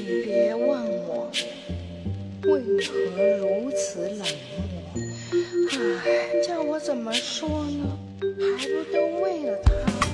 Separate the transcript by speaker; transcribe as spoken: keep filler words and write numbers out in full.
Speaker 1: 请别忘我，为何如此冷漠？唉，叫我怎么说呢？还不都为了他？